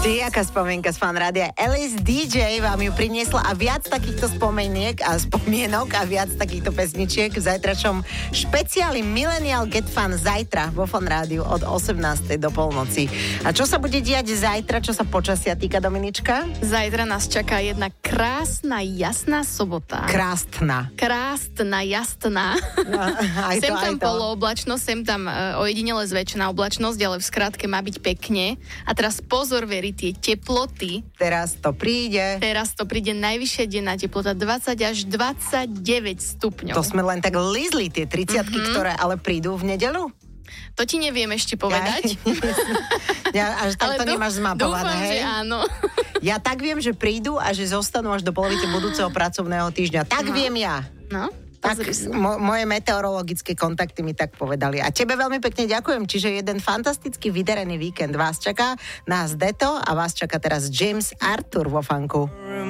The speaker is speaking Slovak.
Jaká spomienka z Fan Rádia. Alice DJ vám ju priniesla a viac takýchto spomienok a viac takýchto pesničiek v zajtračom špeciáli Millennial Get Fun zajtra vo Fan Rádiu od 18. do polnoci. A čo sa bude diať zajtra, čo sa počasia týka, Dominička? Zajtra nás čaká jedna krásna, jasná sobota. Krásna, jasná. No, aj sem to, tam aj to. polooblačnosť, sem tam ojedinele zväčšená oblačnosť, ale v skratke má byť pekne. A teraz pozor, Veri, tie teploty. Teraz to príde. Teraz to príde najvyššia denná teplota 20 až 29 stupňov. To sme len tak lízli, tie 30-ky, ktoré ale prídu v nedeľu. To ti neviem ešte povedať. Ja, až tak to nemáš zmapované, dúfam, hej? že áno. Ja tak viem, že prídu a že zostanú až do polovice budúceho pracovného týždňa. Tak viem ja. No, Tak pozri sa. moje meteorologické kontakty mi tak povedali. A tebe veľmi pekne ďakujem. Čiže jeden fantasticky vydarený víkend vás čaká. Nás Deto a vás čaká teraz James Arthur vo funku.